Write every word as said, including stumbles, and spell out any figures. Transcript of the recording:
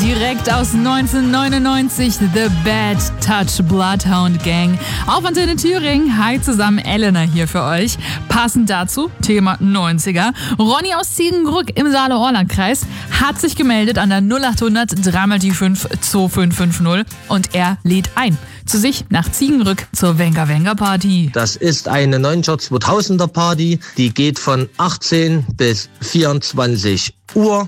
direkt aus neunzehnhundertneunundneunzig, The Bad Touch Bloodhound Gang. Auf Antenne Thüringen. Hi zusammen, Elena hier für euch. Passend dazu, Thema neunziger. Ronny aus Ziegenbrück im Saale-Orland-Kreis hat sich gemeldet an der null achthundert drei mal die fünf zwei fünf fünf null und er lädt ein zu sich nach Ziegenbrück zur Wenger Wenger Party. Das ist eine neunziger zweitausender Party, die geht von achtzehn bis vierundzwanzig Uhr.